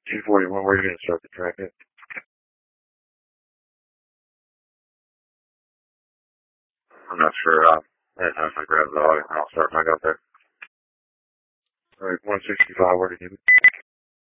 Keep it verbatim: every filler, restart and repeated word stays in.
two forty-one, where are you going to start the track at? I'm not sure. Uh, that time I grab the dog and I'll start back up there. Alright, one sixty-five, where to give it?